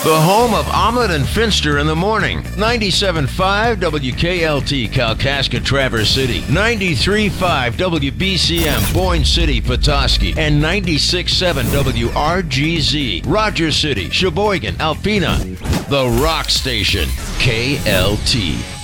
The home of Ahmed and Finster in the morning. 97.5 WKLT, Kalkaska, Traverse City. 93.5 WBCM, Boyne City, Petoskey. And 96.7 WRGZ, Rogers City, Sheboygan, Alpena. The Rock Station, KLT.